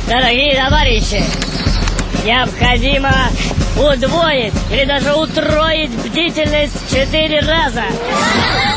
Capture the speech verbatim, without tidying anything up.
Дорогие товарищи, необходимо удвоить или даже утроить бдительность в четыре раза.